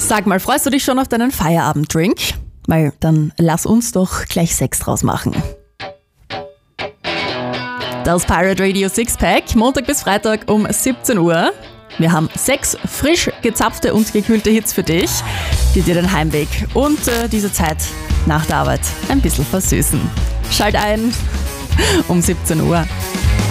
Sag mal, freust du dich schon auf deinen Feierabenddrink? Weil dann lass uns doch gleich 6 draus machen. Das Pirate Radio Sixpack, Montag bis Freitag um 17 Uhr. Wir haben 6 frisch gezapfte und gekühlte Hits für dich, die dir den Heimweg und diese Zeit nach der Arbeit ein bisschen versüßen. Schalt ein um 17 Uhr.